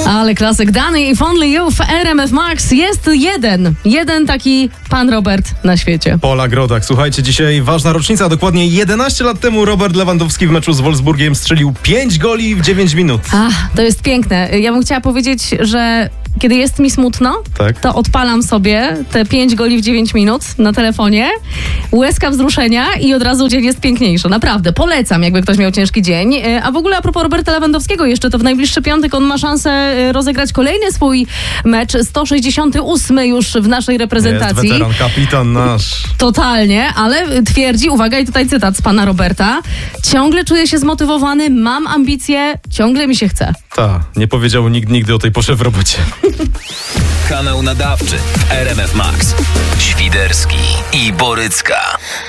Ale klasyk Dany If Only You w RMF Max. Jest jeden taki pan Robert na świecie. Pola Grodak. Słuchajcie, dzisiaj ważna rocznica. Dokładnie 11 lat temu Robert Lewandowski w meczu z Wolfsburgiem strzelił 5 goli w 9 minut. To jest piękne. Ja bym chciała powiedzieć, że kiedy jest mi smutno, Tak. to odpalam sobie te 5 goli w 9 minut na telefonie, łezka wzruszenia i od razu dzień jest piękniejszy. Naprawdę, polecam, jakby ktoś miał ciężki dzień. A w ogóle a propos Roberta Lewandowskiego, jeszcze to w najbliższy piątek on ma szansę rozegrać kolejny swój mecz, 168 już w naszej reprezentacji. Jest weteran, kapitan nasz. Totalnie, ale twierdzi, uwaga, i tutaj cytat z pana Roberta, ciągle czuję się zmotywowany, mam ambicje, ciągle mi się chce. Nie powiedział nikt nigdy o tej porze w robocie. Kanał nadawczy w RMF Max. Świderski i Borycka.